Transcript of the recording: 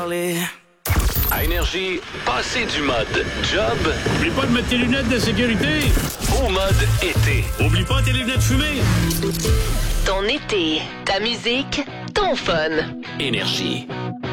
parler. À Énergie, passez du mode job Oublie pas de mettre tes lunettes de sécurité. au mode été. Oublie pas tes lunettes fumées. Ton été, ta musique, ton fun. Énergie.